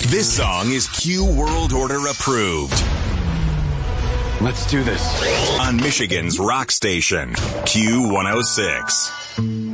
This song is Q World Order approved. Let's do this. On Michigan's rock station, Q106.